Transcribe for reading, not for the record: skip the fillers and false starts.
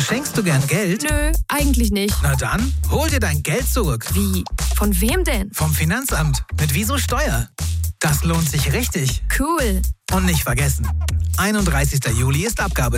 Schenkst du gern Geld? Nö, eigentlich nicht. Na dann, hol dir dein Geld zurück. Wie? Von wem denn? Vom Finanzamt. Mit Wieso Steuer. Das lohnt sich richtig. Cool. Und nicht vergessen, 31. Juli ist Abgabe.